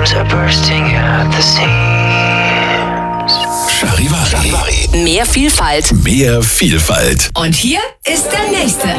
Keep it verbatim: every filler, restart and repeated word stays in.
heroes are bursting at the seams. Charivari. Mehr Vielfalt. Mehr Vielfalt. Und hier ist der nächste.